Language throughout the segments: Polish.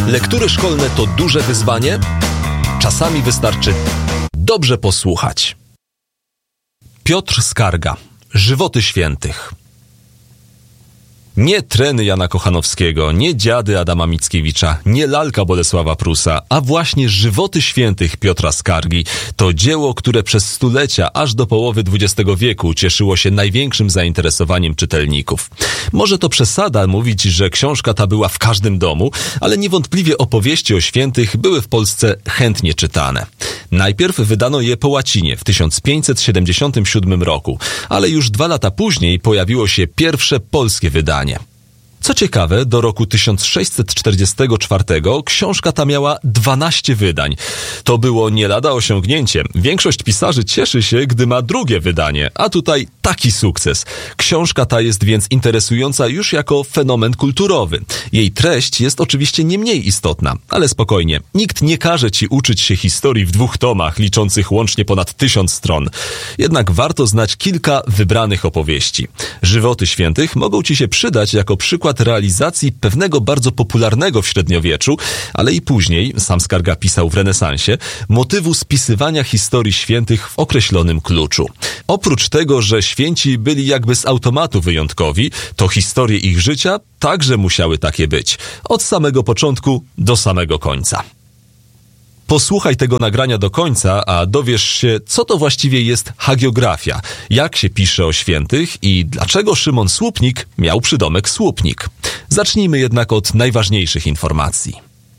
Lektury szkolne to duże wyzwanie? Czasami wystarczy dobrze posłuchać. Piotr Skarga. Żywoty świętych. Nie treny Jana Kochanowskiego, nie dziady Adama Mickiewicza, nie lalka Bolesława Prusa, a właśnie Żywoty świętych Piotra Skargi to dzieło, które przez stulecia, aż do połowy XX wieku cieszyło się największym zainteresowaniem czytelników. Może to przesada mówić, że książka ta była w każdym domu, ale niewątpliwie opowieści o świętych były w Polsce chętnie czytane. Najpierw wydano je po łacinie w 1577 roku, ale już 2 lata później pojawiło się pierwsze polskie wydanie. Co ciekawe, do roku 1644 książka ta miała 12 wydań. To było nie lada osiągnięcie. Większość pisarzy cieszy się, gdy ma drugie wydanie, a tutaj taki sukces. Książka ta jest więc interesująca już jako fenomen kulturowy. Jej treść jest oczywiście nie mniej istotna, ale spokojnie. Nikt nie każe ci uczyć się historii w 2 tomach, liczących łącznie ponad 1000 stron. Jednak warto znać kilka wybranych opowieści. Żywoty świętych mogą ci się przydać jako przykład realizacji pewnego bardzo popularnego w średniowieczu, ale i później, sam Skarga pisał w renesansie, motywu spisywania historii świętych w określonym kluczu. Oprócz tego, że święci byli jakby z automatu wyjątkowi, to historie ich życia także musiały takie być. Od samego początku do samego końca. Posłuchaj tego nagrania do końca, a dowiesz się, co to właściwie jest hagiografia, jak się pisze o świętych i dlaczego Szymon Słupnik miał przydomek Słupnik. Zacznijmy jednak od najważniejszych informacji.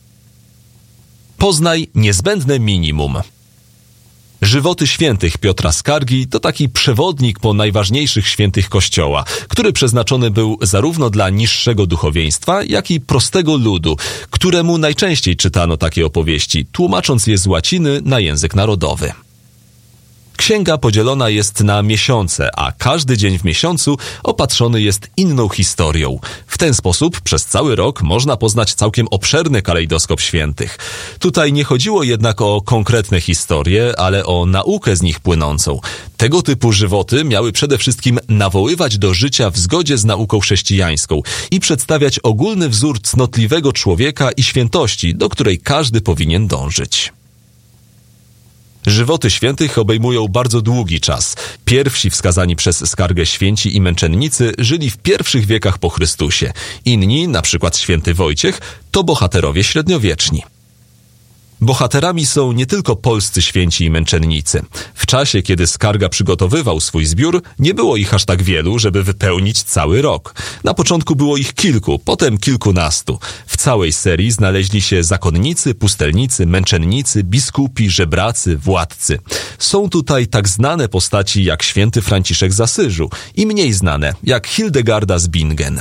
Poznaj niezbędne minimum. Żywoty świętych Piotra Skargi to taki przewodnik po najważniejszych świętych Kościoła, który przeznaczony był zarówno dla niższego duchowieństwa, jak i prostego ludu, któremu najczęściej czytano takie opowieści, tłumacząc je z łaciny na język narodowy. Księga podzielona jest na miesiące, a każdy dzień w miesiącu opatrzony jest inną historią. W ten sposób przez cały rok można poznać całkiem obszerny kalejdoskop świętych. Tutaj nie chodziło jednak o konkretne historie, ale o naukę z nich płynącą. Tego typu żywoty miały przede wszystkim nawoływać do życia w zgodzie z nauką chrześcijańską i przedstawiać ogólny wzór cnotliwego człowieka i świętości, do której każdy powinien dążyć. Żywoty świętych obejmują bardzo długi czas. Pierwsi wskazani przez Skargę święci i męczennicy żyli w pierwszych wiekach po Chrystusie. Inni, na przykład święty Wojciech, to bohaterowie średniowieczni. Bohaterami są nie tylko polscy święci i męczennicy. W czasie, kiedy Skarga przygotowywał swój zbiór, nie było ich aż tak wielu, żeby wypełnić cały rok. Na początku było ich kilku, potem kilkunastu. W całej serii znaleźli się zakonnicy, pustelnicy, męczennicy, biskupi, żebracy, władcy. Są tutaj tak znane postaci jak święty Franciszek z Asyżu i mniej znane jak Hildegarda z Bingen.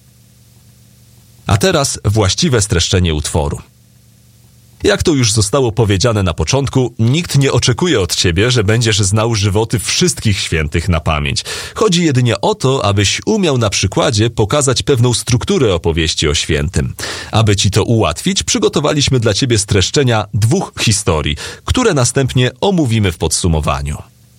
A teraz właściwe streszczenie utworu. Jak to już zostało powiedziane na początku, nikt nie oczekuje od ciebie, że będziesz znał żywoty wszystkich świętych na pamięć. Chodzi jedynie o to, abyś umiał na przykładzie pokazać pewną strukturę opowieści o świętym. Aby ci to ułatwić, przygotowaliśmy dla ciebie streszczenia 2 historii, które następnie omówimy w podsumowaniu.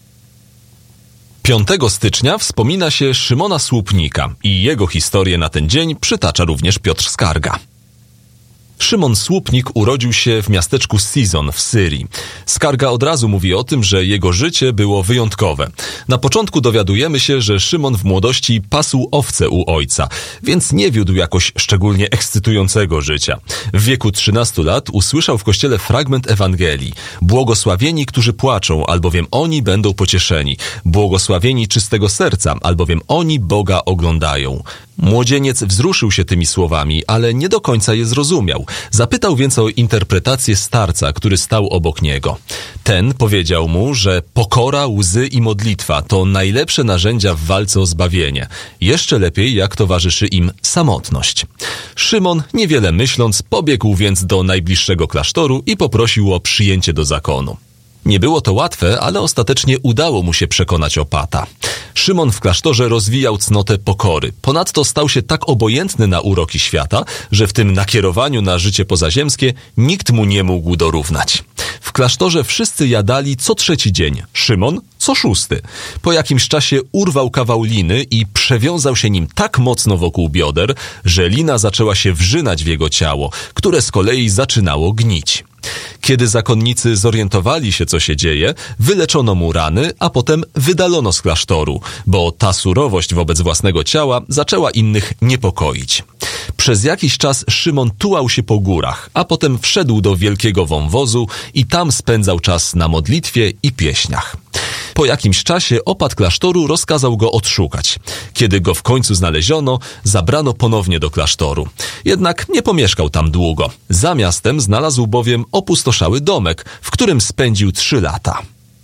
5 stycznia wspomina się Szymona Słupnika i jego historię na ten dzień przytacza również Piotr Skarga. Szymon Słupnik urodził się w miasteczku Sizon w Syrii. Skarga od razu mówi o tym, że jego życie było wyjątkowe. Na początku dowiadujemy się, że Szymon w młodości pasł owce u ojca, więc nie wiódł jakoś szczególnie ekscytującego życia. W wieku 13 lat usłyszał w kościele fragment Ewangelii. Błogosławieni, którzy płaczą, albowiem oni będą pocieszeni. Błogosławieni czystego serca, albowiem oni Boga oglądają. Młodzieniec wzruszył się tymi słowami, ale nie do końca je zrozumiał. Zapytał więc o interpretację starca, który stał obok niego. Ten powiedział mu, że pokora, łzy i modlitwa to najlepsze narzędzia w walce o zbawienie. Jeszcze lepiej, jak towarzyszy im samotność. Szymon, niewiele myśląc, pobiegł więc do najbliższego klasztoru i poprosił o przyjęcie do zakonu. Nie było to łatwe, ale ostatecznie udało mu się przekonać opata. Szymon w klasztorze rozwijał cnotę pokory. Ponadto stał się tak obojętny na uroki świata, że w tym nakierowaniu na życie pozaziemskie nikt mu nie mógł dorównać. W klasztorze wszyscy jadali co 3 dzień, Szymon co 6. Po jakimś czasie urwał kawał liny i przewiązał się nim tak mocno wokół bioder, że lina zaczęła się wrzynać w jego ciało, które z kolei zaczynało gnić. Kiedy zakonnicy zorientowali się, co się dzieje, wyleczono mu rany, a potem wydalono z klasztoru, bo ta surowość wobec własnego ciała zaczęła innych niepokoić. Przez jakiś czas Szymon tułał się po górach, a potem wszedł do wielkiego wąwozu i tam spędzał czas na modlitwie i pieśniach. Po jakimś czasie opat klasztoru rozkazał go odszukać. Kiedy go w końcu znaleziono, zabrano ponownie do klasztoru. Jednak nie pomieszkał tam długo. Za miastem znalazł bowiem opustoszały domek, w którym spędził 3 lata.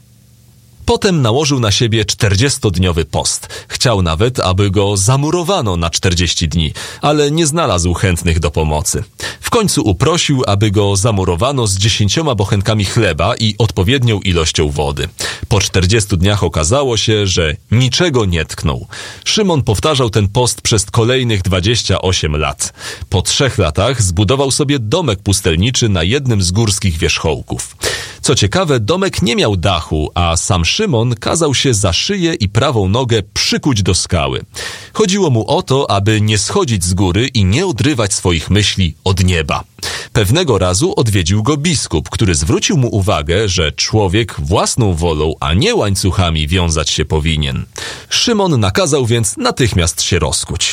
Potem nałożył na siebie 40-dniowy post. Chciał nawet, aby go zamurowano na 40 dni, ale nie znalazł chętnych do pomocy. W końcu uprosił, aby go zamurowano z 10 bochenkami chleba i odpowiednią ilością wody. Po 40 dniach okazało się, że niczego nie tknął. Szymon powtarzał ten post przez kolejnych 28 lat. Po 3 latach zbudował sobie domek pustelniczy na jednym z górskich wierzchołków. Co ciekawe, domek nie miał dachu, a sam Szymon kazał się za szyję i prawą nogę przykuć do skały. Chodziło mu o to, aby nie schodzić z góry i nie odrywać swoich myśli od nieba. Pewnego razu odwiedził go biskup, który zwrócił mu uwagę, że człowiek własną wolą, a nie łańcuchami wiązać się powinien. Szymon nakazał więc natychmiast się rozkuć.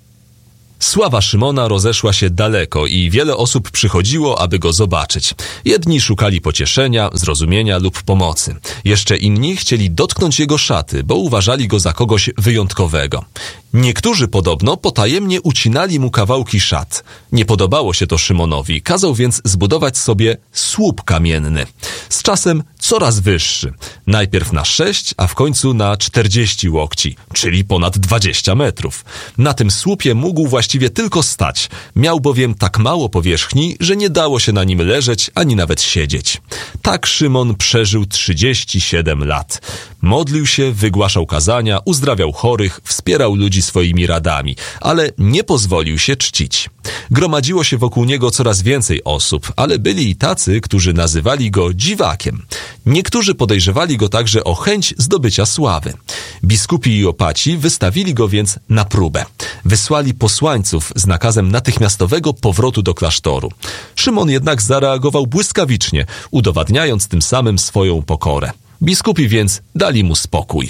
Sława Szymona rozeszła się daleko i wiele osób przychodziło, aby go zobaczyć. Jedni szukali pocieszenia, zrozumienia lub pomocy. Jeszcze inni chcieli dotknąć jego szaty, bo uważali go za kogoś wyjątkowego. Niektórzy podobno potajemnie ucinali mu kawałki szat. Nie podobało się to Szymonowi, kazał więc zbudować sobie słup kamienny. Z czasem coraz wyższy. Najpierw na 6, a w końcu na 40 łokci, czyli ponad 20 metrów. Na tym słupie mógł właściwie tylko stać. Miał bowiem tak mało powierzchni, że nie dało się na nim leżeć ani nawet siedzieć. Tak Szymon przeżył 37 lat. Modlił się, wygłaszał kazania, uzdrawiał chorych, wspierał ludzi swoimi radami, ale nie pozwolił się czcić. Gromadziło się wokół niego coraz więcej osób, ale byli i tacy, którzy nazywali go dziwakiem. Niektórzy podejrzewali go także o chęć zdobycia sławy. Biskupi i opaci wystawili go więc na próbę. Wysłali posłańców z nakazem natychmiastowego powrotu do klasztoru. Szymon jednak zareagował błyskawicznie, udowadniając tym samym swoją pokorę. Biskupi więc dali mu spokój.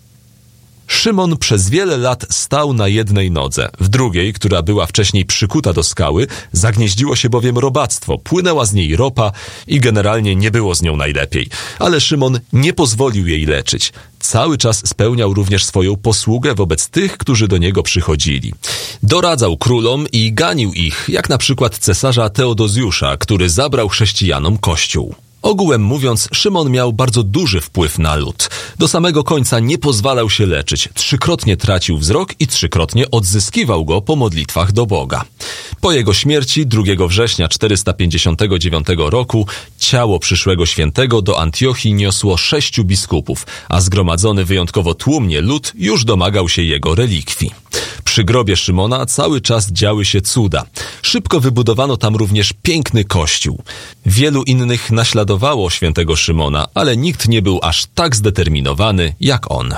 Szymon przez wiele lat stał na jednej nodze. W drugiej, która była wcześniej przykuta do skały, zagnieździło się bowiem robactwo, płynęła z niej ropa i generalnie nie było z nią najlepiej. Ale Szymon nie pozwolił jej leczyć. Cały czas spełniał również swoją posługę wobec tych, którzy do niego przychodzili. Doradzał królom i ganił ich, jak na przykład cesarza Teodozjusza, który zabrał chrześcijanom kościół. Ogółem mówiąc, Szymon miał bardzo duży wpływ na lud. Do samego końca nie pozwalał się leczyć. 3-krotnie tracił wzrok i 3-krotnie odzyskiwał go po modlitwach do Boga. Po jego śmierci 2 września 459 roku ciało przyszłego świętego do Antiochii niosło 6 biskupów, a zgromadzony wyjątkowo tłumnie lud już domagał się jego relikwii. Przy grobie Szymona cały czas działy się cuda. Szybko wybudowano tam również piękny kościół. Wielu innych naśladowało świętego Szymona, ale nikt nie był aż tak zdeterminowany jak on.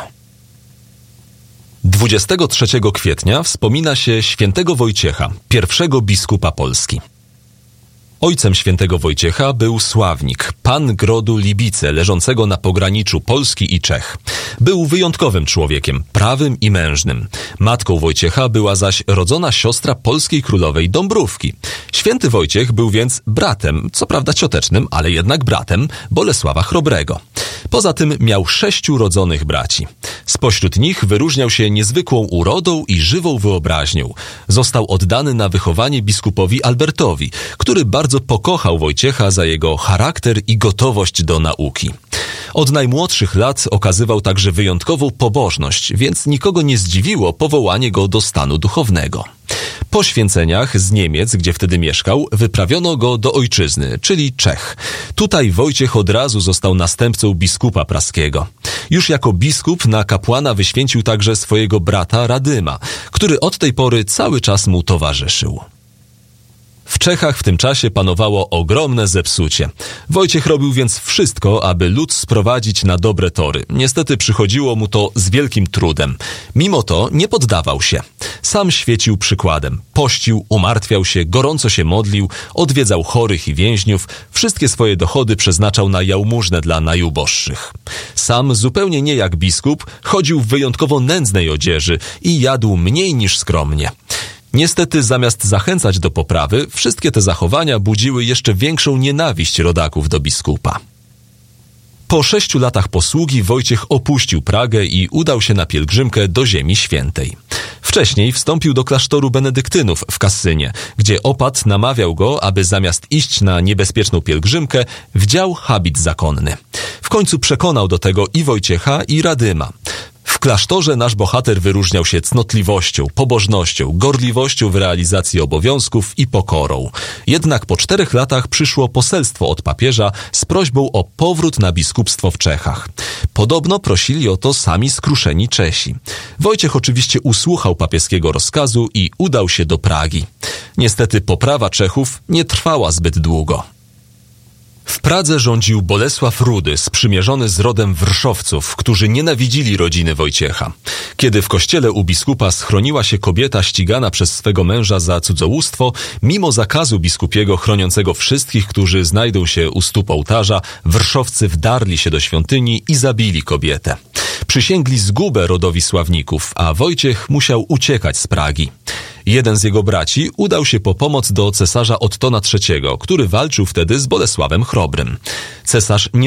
23 kwietnia wspomina się świętego Wojciecha, pierwszego biskupa Polski. Ojcem świętego Wojciecha był Sławnik, pan grodu Libice, leżącego na pograniczu Polski i Czech. Był wyjątkowym człowiekiem, prawym i mężnym. Matką Wojciecha była zaś rodzona siostra polskiej królowej Dąbrówki. Święty Wojciech był więc bratem, co prawda ciotecznym, ale jednak bratem Bolesława Chrobrego. Poza tym miał 6 rodzonych braci. Spośród nich wyróżniał się niezwykłą urodą i żywą wyobraźnią. Został oddany na wychowanie biskupowi Albertowi, który bardzo pokochał Wojciecha za jego charakter i gotowość do nauki. Od najmłodszych lat okazywał także wyjątkową pobożność, więc nikogo nie zdziwiło powołanie go do stanu duchownego. Po święceniach z Niemiec, gdzie wtedy mieszkał, wyprawiono go do ojczyzny, czyli Czech. Tutaj Wojciech od razu został następcą biskupa praskiego. Już jako biskup na kapłana wyświęcił także swojego brata Radyma, który od tej pory cały czas mu towarzyszył. W Czechach w tym czasie panowało ogromne zepsucie. Wojciech robił więc wszystko, aby lud sprowadzić na dobre tory. Niestety przychodziło mu to z wielkim trudem. Mimo to nie poddawał się. Sam świecił przykładem. Pościł, umartwiał się, gorąco się modlił, odwiedzał chorych i więźniów. Wszystkie swoje dochody przeznaczał na jałmużnę dla najuboższych. Sam, zupełnie nie jak biskup, chodził w wyjątkowo nędznej odzieży i jadł mniej niż skromnie. Niestety, zamiast zachęcać do poprawy, wszystkie te zachowania budziły jeszcze większą nienawiść rodaków do biskupa. Po 6 latach posługi Wojciech opuścił Pragę i udał się na pielgrzymkę do Ziemi Świętej. Wcześniej wstąpił do klasztoru benedyktynów w Kassynie, gdzie opat namawiał go, aby zamiast iść na niebezpieczną pielgrzymkę, wdział habit zakonny. W końcu przekonał do tego i Wojciecha, i Radyma. W klasztorze nasz bohater wyróżniał się cnotliwością, pobożnością, gorliwością w realizacji obowiązków i pokorą. Jednak po 4 latach przyszło poselstwo od papieża z prośbą o powrót na biskupstwo w Czechach. Podobno prosili o to sami skruszeni Czesi. Wojciech oczywiście usłuchał papieskiego rozkazu i udał się do Pragi. Niestety poprawa Czechów nie trwała zbyt długo. W Pradze rządził Bolesław Rudy, sprzymierzony z rodem Wrszowców, którzy nienawidzili rodziny Wojciecha. Kiedy w kościele u biskupa schroniła się kobieta ścigana przez swego męża za cudzołóstwo, mimo zakazu biskupiego chroniącego wszystkich, którzy znajdą się u stóp ołtarza, Wrszowcy wdarli się do świątyni i zabili kobietę. Przysięgli zgubę rodowi Sławników, a Wojciech musiał uciekać z Pragi. Jeden z jego braci udał się po pomoc do cesarza Ottona III, który walczył wtedy z Bolesławem Chrobrym. Cesarz nie